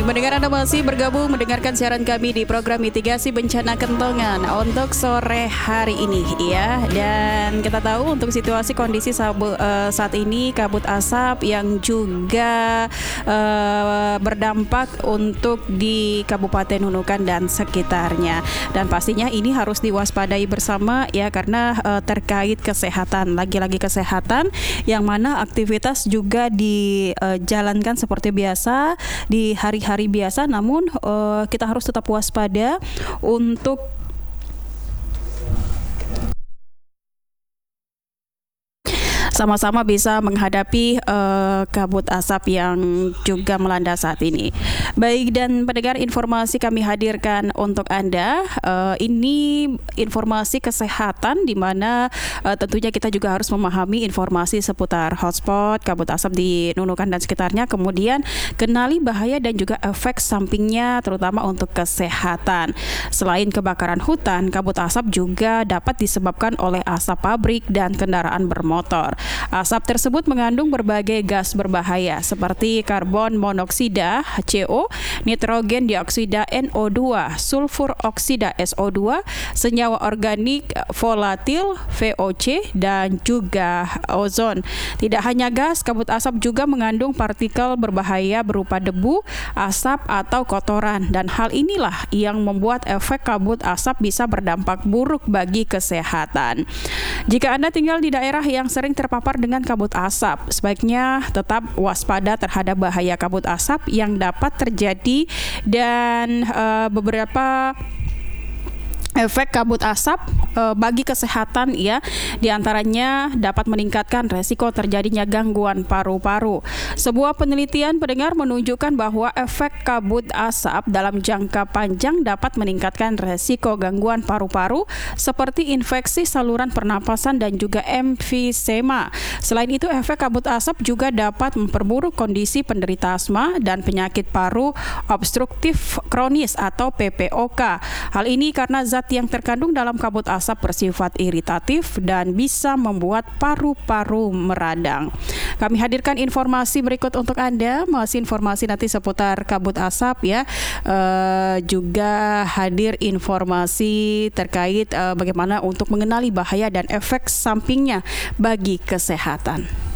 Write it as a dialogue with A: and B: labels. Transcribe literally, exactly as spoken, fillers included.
A: Mendengar Anda masih bergabung mendengarkan siaran kami di program mitigasi bencana kentongan untuk sore hari ini ya. Dan kita tahu untuk situasi kondisi sabu, uh, saat ini kabut asap yang juga uh, berdampak untuk di Kabupaten Nunukan dan sekitarnya. Dan pastinya ini harus diwaspadai bersama ya, karena uh, terkait kesehatan, lagi-lagi kesehatan, yang mana aktivitas juga dijalankan uh, seperti biasa di hari-hari hari biasa, namun uh, kita harus tetap waspada untuk sama-sama bisa menghadapi uh, kabut asap yang juga melanda saat ini. Baik, dan pendengar, informasi kami hadirkan untuk Anda. Uh, ini informasi kesehatan di mana uh, tentunya kita juga harus memahami informasi seputar hotspot, kabut asap di Nunukan dan sekitarnya. Kemudian kenali bahaya dan juga efek sampingnya terutama untuk kesehatan. Selain kebakaran hutan, kabut asap juga dapat disebabkan oleh asap pabrik dan kendaraan bermotor. Asap tersebut mengandung berbagai gas berbahaya seperti karbon monoksida H C O, nitrogen dioksida N O dua, sulfur oksida S O dua, senyawa organik volatil V O C, dan juga ozon. Tidak hanya gas, kabut asap juga mengandung partikel berbahaya berupa debu, asap atau kotoran, dan hal inilah yang membuat efek kabut asap bisa berdampak buruk bagi kesehatan. Jika Anda tinggal di daerah yang sering terpapar dengan kabut asap, sebaiknya tetap waspada terhadap bahaya kabut asap yang dapat terjadi dan uh, beberapa efek kabut asap e, bagi kesehatan ya, diantaranya dapat meningkatkan resiko terjadinya gangguan paru-paru. Sebuah penelitian pendengar menunjukkan bahwa efek kabut asap dalam jangka panjang dapat meningkatkan resiko gangguan paru-paru seperti infeksi saluran pernapasan dan juga emfisema. Selain itu, efek kabut asap juga dapat memperburuk kondisi penderita asma dan penyakit paru obstruktif kronis atau P P O K. Hal ini karena zat yang terkandung dalam kabut asap bersifat iritatif dan bisa membuat paru-paru meradang. Kami hadirkan informasi berikut untuk Anda, masih informasi nanti seputar kabut asap ya. Uh, juga hadir informasi terkait uh, bagaimana untuk mengenali bahaya dan efek sampingnya bagi kesehatan.